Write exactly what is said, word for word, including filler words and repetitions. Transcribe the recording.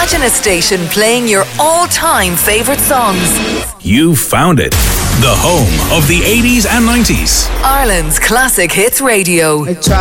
Imagine a station playing your all-time favourite songs. You found it. The home of the eighties and nineties. Ireland's Classic Hits Radio. I try